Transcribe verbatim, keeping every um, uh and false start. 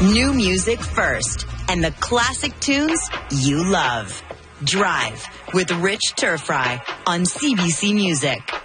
New music first, and the classic tunes you love. Drive with Rich Turfry on C B C Music.